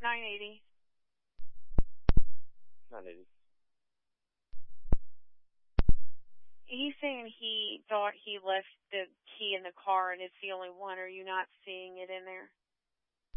980. 980. He's saying he thought he left the key in the car and it's the only one. Are you not seeing it in there?